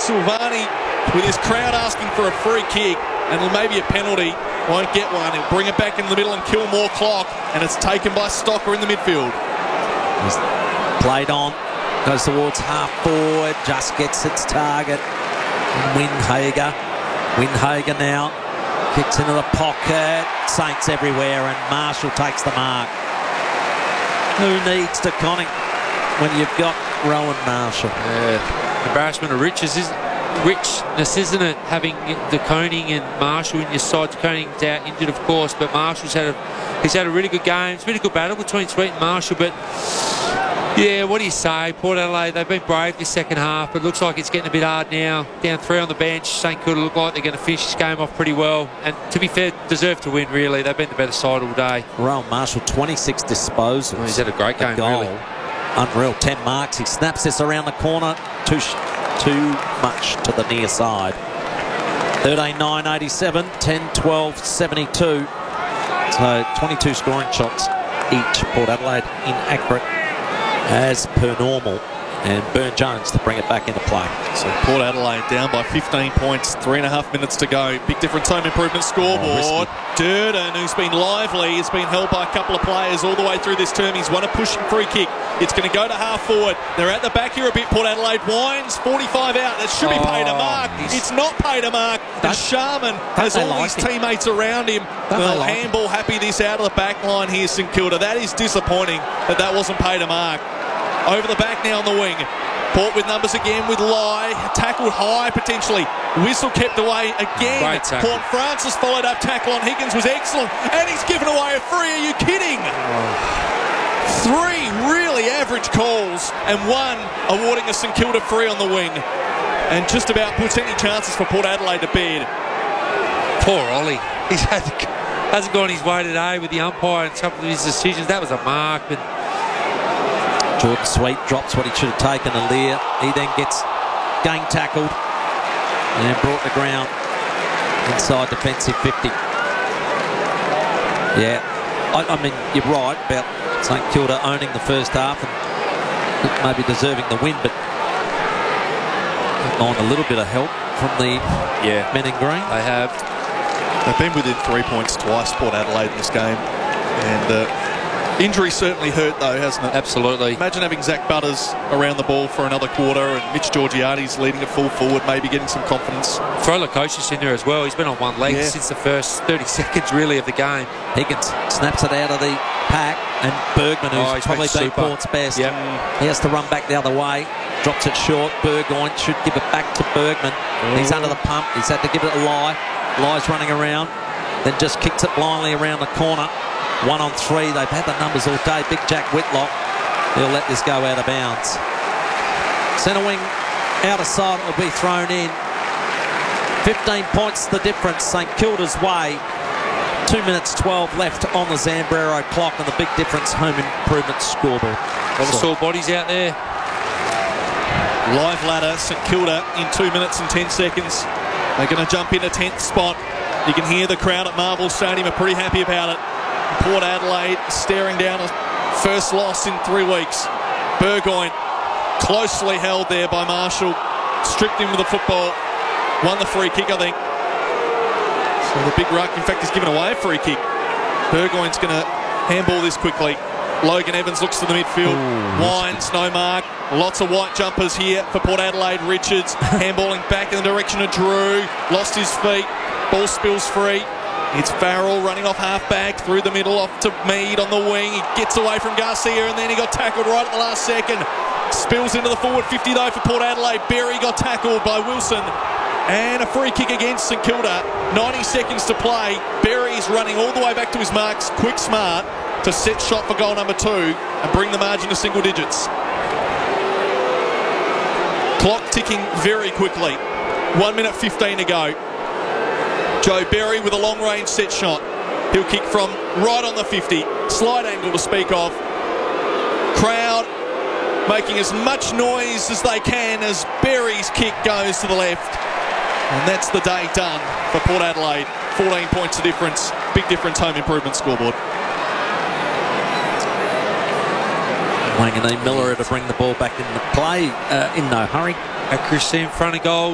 Silvani, with his crowd asking for a free kick and maybe a penalty, won't get one. He'll bring it back in the middle and kill more clock, and it's taken by Stocker in the midfield. He's played on, goes towards half forward, just gets its target. Windhager now kicks into the pocket. Saints everywhere, and Marshall takes the mark. Who needs De Koning when you've got Rowan Marshall? Yeah, embarrassment of richness, isn't it? Having De Koning and Marshall in your side. De Koning's out injured, of course, but Marshall's had a really good game. It's been a good battle between Sweet and Marshall, but yeah, what do you say? Port Adelaide, they've been brave this second half, but it looks like it's getting a bit hard now. Down 3 on the bench. St Kilda look like they're going to finish this game off pretty well, and to be fair, deserve to win, really. They've been the better side all day. Rowan Marshall, 26 disposals. Well, he's had a great game, really. Unreal, 10 marks. He snaps this around the corner. Too much to the near side. 13-9-87, 10-12-72. So 22 scoring shots each. Port Adelaide inaccurate as per normal. And Byrne-Jones to bring it back into play. So Port Adelaide down by 15 points, 3.5 minutes to go. Big difference, home improvement scoreboard. Durden, who's been lively, has been held by a couple of players all the way through this term. He's won a pushing free kick. It's going to go to half forward. They're at the back here a bit. Port Adelaide winds, 45 out. That should be paid a mark. It's not paid a mark. And Sharman has all his teammates around him. They'll handball happy this out of the back line here, St Kilda. That is disappointing that wasn't paid a mark. Over the back now on the wing. Port with numbers again with Lai. Tackled high potentially. Whistle kept away again. Port Francis followed up. Tackle on Higgins was excellent. And he's given away a free. Are you kidding? 3 really average calls and 1 awarding a St Kilda free on the wing. And just about puts any chances for Port Adelaide to bed. Poor Ollie. Hasn't gone his way today with the umpire and some of his decisions. That was a mark. But Jordan Sweet drops what he should have taken. Alir, he then gets gang tackled and brought to ground inside defensive 50. Yeah, I mean, you're right about St Kilda owning the first half and maybe deserving the win, but on a little bit of help from the men in green. They have. They've been within 3 points twice, Port Adelaide, in this game. And injury certainly hurt, though, hasn't it? Absolutely. Imagine having Zach Butters around the ball for another quarter and Mitch Georgiades leading at full forward, maybe getting some confidence. Frollo Coach's in there as well. He's been on one leg since the first 30 seconds, really, of the game. Higgins snaps it out of the pack, and Bergman, who's probably been Port's best. Yep. He has to run back the other way. Drops it short. Burgoyne should give it back to Bergman. He's under the pump. He's had to give it a Lai. Lai's running around. Then just kicks it blindly around the corner. 1 on 3. They've had the numbers all day. Big Jack Whitlock. He'll let this go out of bounds. Centre wing out of sight will be thrown in. 15 points the difference St Kilda's way. 2 minutes 12 left on the Zambrero clock, and the big difference home improvement scoreboard. A lot of sore bodies out there. Live ladder, St Kilda in 2 minutes and 10 seconds. They're going to jump in a 10th spot. You can hear the crowd at Marvel Stadium are pretty happy about it. Port Adelaide staring down a first loss in 3 weeks. Burgoyne closely held there by Marshall. Stripped him with the football. Won the free kick, I think. So the big ruck, in fact, he's given away a free kick. Burgoyne's going to handball this quickly. Logan Evans looks to the midfield. Winds, no mark. Lots of white jumpers here for Port Adelaide. Richards handballing back in the direction of Drew. Lost his feet. Ball spills free. It's Farrell running off half-back through the middle off to Mead on the wing. He gets away from Garcia and then he got tackled right at the last second. Spills into the forward 50 though for Port Adelaide. Berry got tackled by Wilson. And a free kick against St Kilda. 90 seconds to play. Berry's running all the way back to his marks. Quick, smart to set shot for goal number 2 and bring the margin to single digits. Clock ticking very quickly. 1 minute 15 to go. Joe Berry with a long-range set shot. He'll kick from right on the 50. Slide angle to speak of. Crowd making as much noise as they can as Berry's kick goes to the left. And that's the day done for Port Adelaide. 14 points of difference. Big difference home improvement scoreboard. Wanganeen Miller to bring the ball back into play in no hurry. Accuracy in front of goal.